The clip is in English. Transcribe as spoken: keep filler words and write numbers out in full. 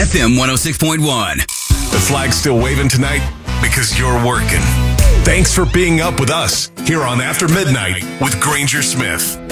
F M one oh six point one. The flag's still waving tonight because you're working. Thanks for being up with us here on After Midnight with Granger Smith.